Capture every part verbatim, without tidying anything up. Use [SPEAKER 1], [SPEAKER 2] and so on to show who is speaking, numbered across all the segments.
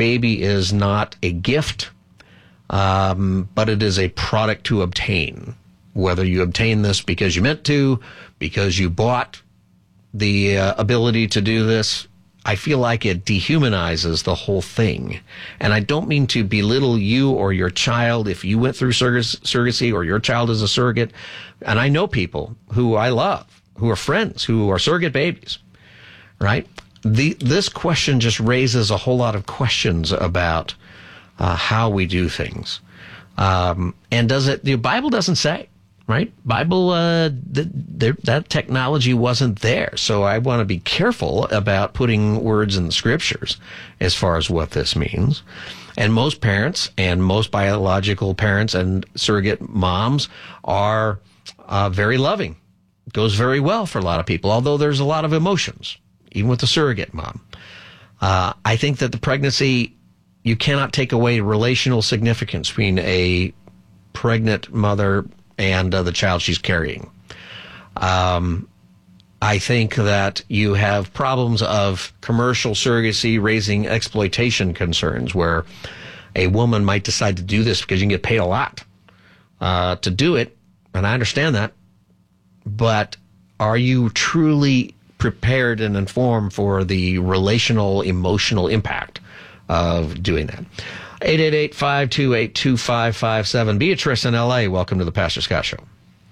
[SPEAKER 1] baby is not a gift, um, but it is a product to obtain. Whether you obtain this because you meant to, because you bought the uh, ability to do this, I feel like it dehumanizes the whole thing. And I don't mean to belittle you or your child if you went through surrogacy, surrogacy or your child is a surrogate. And I know people who I love, who are friends, who are surrogate babies, right? The, this question just raises a whole lot of questions about uh, how we do things. Um, and does it, the Bible doesn't say. Right? Bible, uh, th- th- that technology wasn't there. So I want to be careful about putting words in the scriptures as far as what this means. And most parents and most biological parents and surrogate moms are uh, very loving. It goes very well for a lot of people, although there's a lot of emotions, even with the surrogate mom. Uh, I think that the pregnancy, you cannot take away relational significance between a pregnant mother and uh, the child she's carrying. Um, I think that you have problems of commercial surrogacy raising exploitation concerns where a woman might decide to do this because you can get paid a lot uh, to do it, and I understand that, but are you truly prepared and informed for the relational, emotional impact of doing that? eight eight eight, five two eight, two five five seven. Beatrice in L A, welcome to the Pastor Scott Show.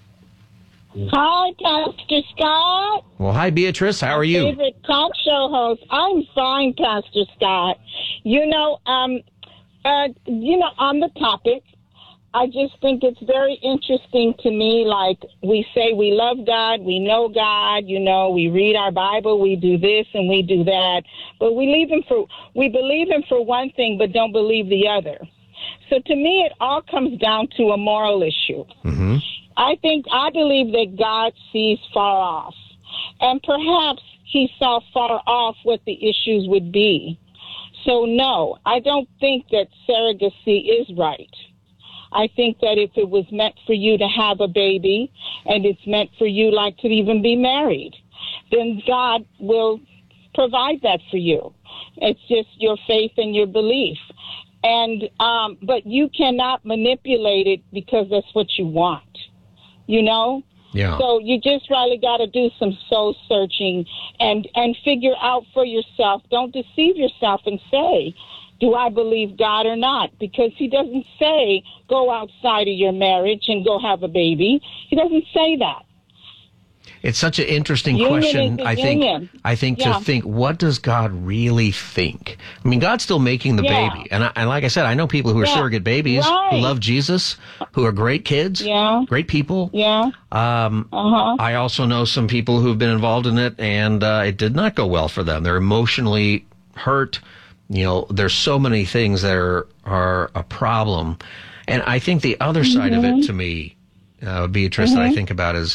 [SPEAKER 2] Hi, Pastor Scott.
[SPEAKER 1] Well, hi, Beatrice. How are you?
[SPEAKER 2] My favorite talk show host. I'm fine, Pastor Scott. You know, um, uh, you know, on the topic, I just think it's very interesting to me. Like we say, we love God, we know God. You know, we read our Bible, we do this and we do that, but we leave Him for we believe Him for one thing, but don't believe the other. So to me, it all comes down to a moral issue. Mm-hmm. I think I believe that God sees far off, and perhaps He saw far off what the issues would be. So no, I don't think that surrogacy is right. I think that if it was meant for you to have a baby and it's meant for you like to even be married, then God will provide that for you. It's just your faith and your belief. And, um, but you cannot manipulate it because that's what you want, you know?
[SPEAKER 1] Yeah.
[SPEAKER 2] So you just really got to do some soul searching and, and figure out for yourself. Don't deceive yourself and say, do I believe God or not? Because He doesn't say go outside of your marriage and go have a baby. He doesn't say that.
[SPEAKER 1] It's such an interesting
[SPEAKER 2] Union
[SPEAKER 1] question.
[SPEAKER 2] is a
[SPEAKER 1] I think.
[SPEAKER 2] union.
[SPEAKER 1] I think
[SPEAKER 2] Yeah.
[SPEAKER 1] to think, what does God really think? I mean, God's still making the
[SPEAKER 2] Yeah.
[SPEAKER 1] baby, and I, and like I said, I know people who are
[SPEAKER 2] Yeah.
[SPEAKER 1] surrogate babies
[SPEAKER 2] Right.
[SPEAKER 1] who love Jesus, who are great kids,
[SPEAKER 2] Yeah.
[SPEAKER 1] great people.
[SPEAKER 2] Yeah.
[SPEAKER 1] Um,
[SPEAKER 2] Uh-huh.
[SPEAKER 1] I also know some people who've been involved in it, and uh, it did not go well for them. They're emotionally hurt. You know, there's so many things that are, are a problem. And I think the other mm-hmm. side of it to me, uh, Beatrice, mm-hmm. that I think about is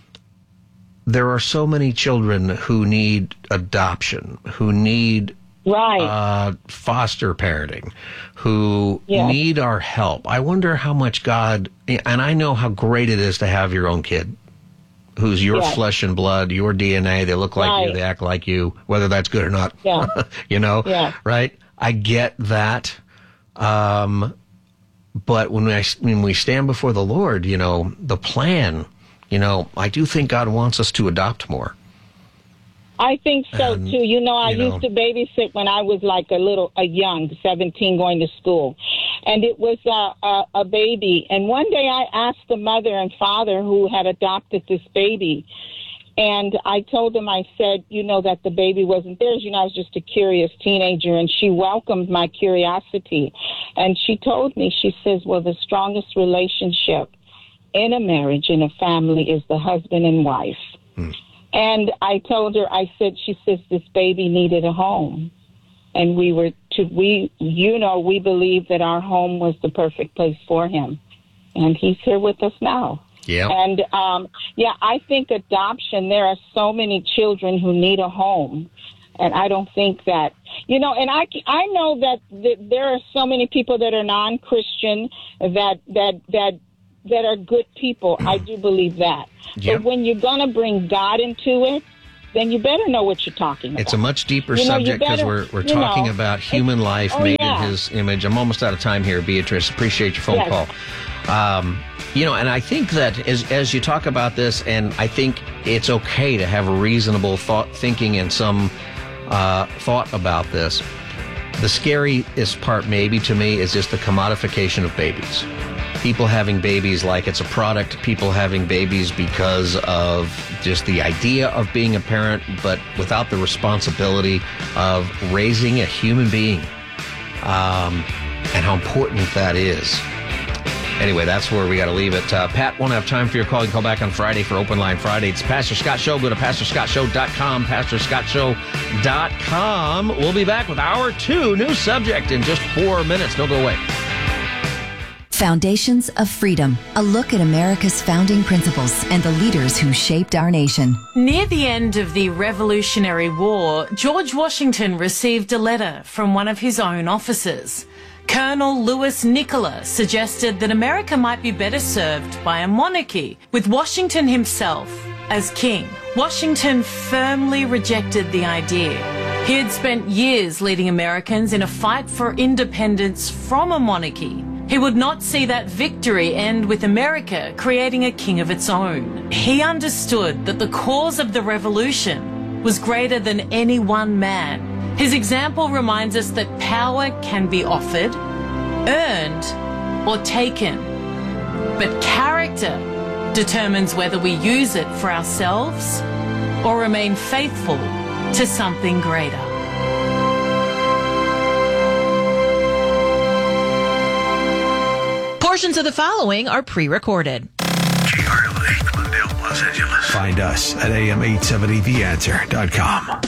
[SPEAKER 1] there are so many children who need adoption, who need
[SPEAKER 2] right.
[SPEAKER 1] uh, foster parenting, who
[SPEAKER 2] yeah.
[SPEAKER 1] need our help. I wonder how much God, and I know how great it is to have your own kid, who's your yes. flesh and blood, your D N A, they look like
[SPEAKER 2] right.
[SPEAKER 1] you, they act like you, whether that's good or not,
[SPEAKER 2] yeah.
[SPEAKER 1] you know,
[SPEAKER 2] yeah.
[SPEAKER 1] right? I get that. Um, but when, I, when we stand before the Lord, you know, the plan, you know, I do think God wants us to adopt more.
[SPEAKER 2] I think so,
[SPEAKER 1] and,
[SPEAKER 2] too. You know, I
[SPEAKER 1] you know,
[SPEAKER 2] used to babysit when I was like a little, a young, seventeen, going to school. And it was a, a, a baby. And one day I asked the mother and father who had adopted this baby. And I told them, I said, you know, that the baby wasn't theirs. You know, I was just a curious teenager. And she welcomed my curiosity. And she told me, she says, well, the strongest relationship in a marriage, in a family, is the husband and wife. Hmm. And I told her, I said, she says, this baby needed a home. And we were to, we, you know, we believed that our home was the perfect place for him. And he's here with us now.
[SPEAKER 1] Yeah.
[SPEAKER 2] And, um, yeah, I think adoption, there are so many children who need a home. And I don't think that, you know, and I, I know that, that there are so many people that are non-Christian that, that, that, that are good people. I do believe that.
[SPEAKER 1] Yep.
[SPEAKER 2] But when you're going to bring God into it, then you better know what you're talking about.
[SPEAKER 1] It's a much deeper
[SPEAKER 2] you know,
[SPEAKER 1] subject because we're, we're talking
[SPEAKER 2] know,
[SPEAKER 1] about human life
[SPEAKER 2] oh,
[SPEAKER 1] made
[SPEAKER 2] yeah.
[SPEAKER 1] in his image. I'm almost out of time here, Beatrice. Appreciate your phone
[SPEAKER 2] yes.
[SPEAKER 1] call. Um, you know, and I think that as, as you talk about this, and I think it's okay to have a reasonable thought, thinking and some uh, thought about this. The scariest part, maybe, to me, is just the commodification of babies. People having babies like it's a product, people having babies because of just the idea of being a parent, but without the responsibility of raising a human being, um, and how important that is. Anyway, that's where we got to leave it. Uh, Pat won't have time for your call. You can call back on Friday for Open Line Friday. It's Pastor Scott Show. Go to pastor scott show dot com, pastor scott show dot com. We'll be back with hour two, new subject in just four minutes. Don't go away.
[SPEAKER 3] Foundations of Freedom, a look at America's founding principles and the leaders who shaped our nation.
[SPEAKER 4] Near the end of the Revolutionary War, George Washington received a letter from one of his own officers. Colonel Louis Nicola suggested that America might be better served by a monarchy, with Washington himself as king. Washington firmly rejected the idea. He had spent years leading Americans in a fight for independence from a monarchy. He would not see that victory end with America creating a king of its own. He understood that the cause of the revolution was greater than any one man. His example reminds us that power can be offered, earned, or taken. But character determines whether we use it for ourselves or remain faithful to something greater.
[SPEAKER 5] Portions of the following are pre-recorded.
[SPEAKER 6] G R L A, Glendale, Los Angeles. Find us at A M eight seventy the answer dot com.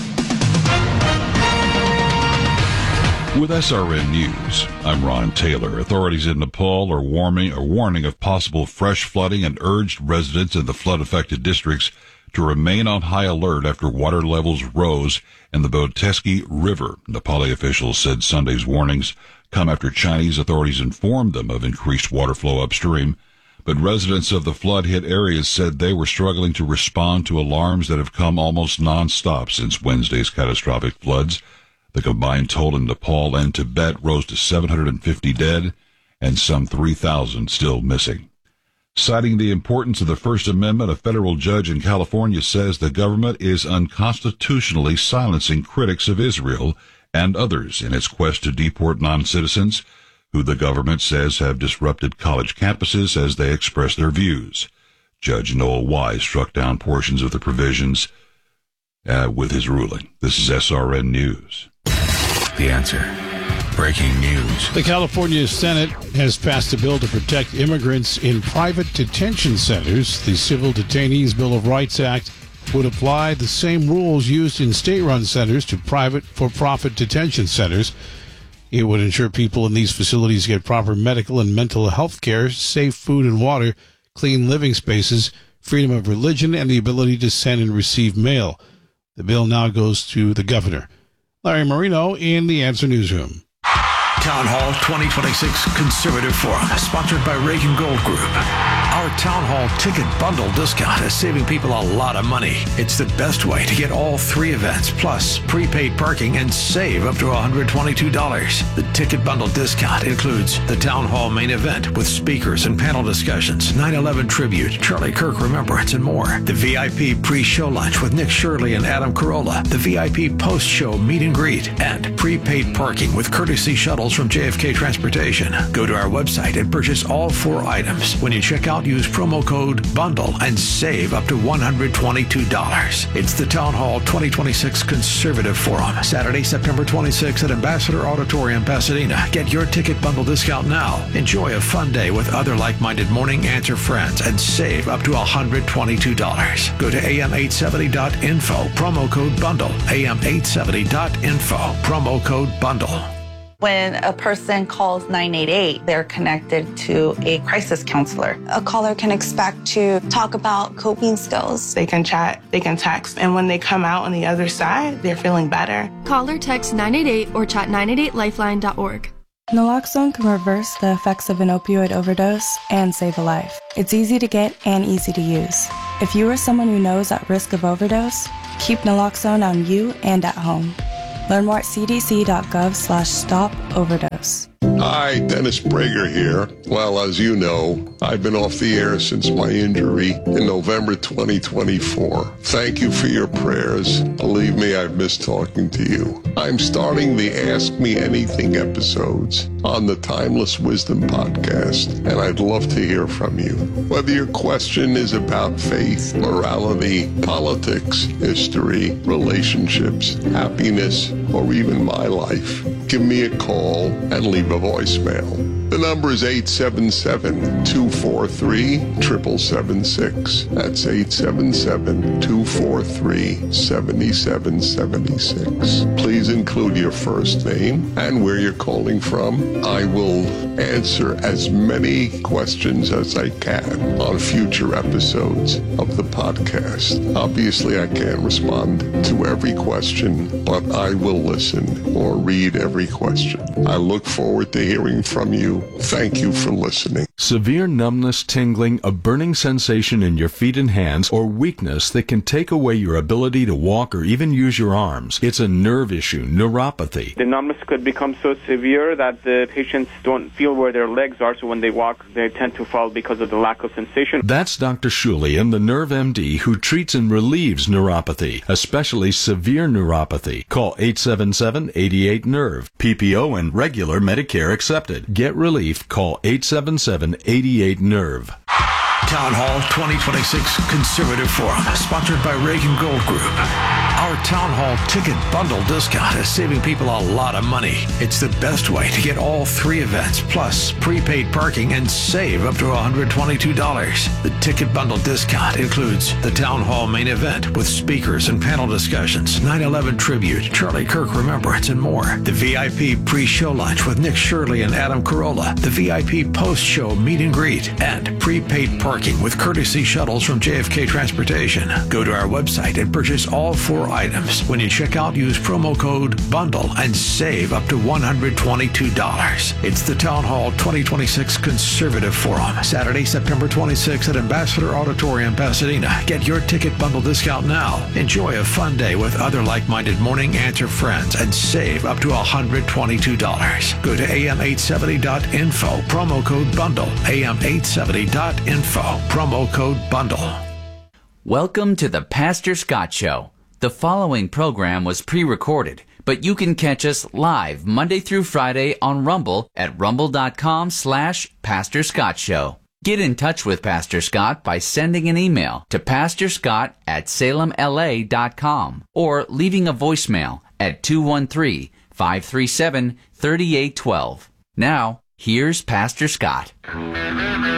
[SPEAKER 7] With S R N News, I'm Ron Taylor. Authorities in Nepal are warning, are warning of possible fresh flooding and urged residents in the flood-affected districts to remain on high alert after water levels rose in the Boteski River. Nepali officials said Sunday's warnings come after Chinese authorities informed them of increased water flow upstream. But residents of the flood-hit areas said they were struggling to respond to alarms that have come almost nonstop since Wednesday's catastrophic floods. The combined toll in Nepal and Tibet rose to seven hundred fifty dead and some three thousand still missing. Citing the importance of the First Amendment, a federal judge in California says the government is unconstitutionally silencing critics of Israel and others in its quest to deport non-citizens who the government says have disrupted college campuses as they express their views. Judge Noel Wise struck down portions of the provisions uh, with his ruling. This is S R N News.
[SPEAKER 6] The Answer. Breaking news.
[SPEAKER 8] The California Senate has passed a bill to protect immigrants in private detention centers. The Civil Detainees Bill of Rights Act would apply the same rules used in state-run centers to private for-profit detention centers. It would ensure people in these facilities get proper medical and mental health care, safe food and water, clean living spaces, freedom of religion, and the ability to send and receive mail. The bill now goes to the governor. Larry Marino in the Answer Newsroom.
[SPEAKER 6] Town Hall twenty twenty-six Conservative Forum, sponsored by Reagan Gold Group. Our Town Hall ticket bundle discount is saving people a lot of money. It's the best way to get all three events, plus prepaid parking, and save up to one hundred twenty-two dollars. The ticket bundle discount includes the Town Hall main event with speakers and panel discussions, nine eleven tribute, Charlie Kirk Remembrance, and more. The V I P pre-show lunch with Nick Shirley and Adam Carolla, the V I P post-show meet and greet, and prepaid parking with courtesy shuttles from J F K Transportation. Go to our website and purchase all four items. When you check out, use promo code BUNDLE and save up to one hundred twenty-two dollars. It's the Town Hall twenty twenty-six Conservative Forum, Saturday, September twenty-sixth at Ambassador Auditorium, Pasadena. Get your ticket bundle discount now. Enjoy a fun day with other like-minded Morning Answer friends and save up to one hundred twenty-two dollars. Go to A M eight seventy dot info, promo code BUNDLE. A M eight seventy dot info, promo code BUNDLE.
[SPEAKER 9] When a person calls nine eight eight, they're connected to a crisis counselor.
[SPEAKER 10] A caller can expect to talk about coping skills.
[SPEAKER 11] They can chat, they can text, and when they come out on the other side, they're feeling better.
[SPEAKER 12] Call or text nine eight eight or chat nine eight eight lifeline dot org.
[SPEAKER 10] Naloxone can reverse the effects of an opioid overdose and save a life. It's easy to get and easy to use. If you or someone you know is at risk of overdose, Keep naloxone on you and at home. Learn more at cdc.gov slash stop overdose.
[SPEAKER 13] Hi, Dennis Prager here. Well, as you know, I've been off the air since my injury in November twenty twenty-four. Thank you for your prayers. Believe me, I've missed talking to you. I'm starting the Ask Me Anything episodes on the Timeless Wisdom podcast, and I'd love to hear from you. Whether your question is about faith, morality, politics, history, relationships, happiness, or even my life, give me a call and leave a voicemail. The number is eight seven seven, two four three, seven seven seven six. That's eight seven seven, two four three, seven seven seven six. Please include your first name and where you're calling from. I will answer as many questions as I can on future episodes of the podcast. Obviously, I can't respond to every question, but I will listen or read every question. I look forward to hearing from you. Thank you for listening.
[SPEAKER 14] Severe numbness, tingling, a burning sensation in your feet and hands, or weakness that can take away your ability to walk or even use your arms. It's a nerve issue, neuropathy.
[SPEAKER 15] The numbness could become so severe that the patients don't feel where their legs are, so when they walk, they tend to fall because of the lack of sensation.
[SPEAKER 14] That's Doctor Shulian, the Nerve M D, who treats and relieves neuropathy, especially severe neuropathy. Call eight seven seven, eight eight, nerve. P P O and regular Medicare accepted. Get relief. Call eight seven seven, eight eight, nerve.
[SPEAKER 6] Town Hall twenty twenty-six Conservative Forum, sponsored by Reagan Gold Group. Our Town Hall ticket bundle discount is saving people a lot of money. It's the best way to get all three events, plus prepaid parking, and save up to one hundred twenty-two dollars. The ticket bundle discount includes the Town Hall main event with speakers and panel discussions, nine eleven tribute, Charlie Kirk Remembrance, and more. The V I P pre-show lunch with Nick Shirley and Adam Carolla, the V I P post-show meet and greet, and prepaid parking with courtesy shuttles from J F K Transportation. Go to our website and purchase all four items. When you check out, use promo code BUNDLE and save up to one hundred twenty-two dollars. It's the Town Hall twenty twenty-six Conservative Forum, Saturday, September twenty-sixth at Ambassador Auditorium, Pasadena. Get your ticket bundle discount now. Enjoy a fun day with other like-minded Morning Answer friends and save up to one hundred twenty-two dollars. Go to A M eight seventy dot info, promo code BUNDLE, A M eight seventy dot info, promo code BUNDLE.
[SPEAKER 16] Welcome to the Pastor Scott Show. The following program was pre-recorded, but you can catch us live Monday through Friday on Rumble at rumble.com slash Pastor Scott Show. Get in touch with Pastor Scott by sending an email to pastorscott at salem l a dot com or leaving a voicemail at two one three, five three seven, three eight one two. Now, here's Pastor Scott.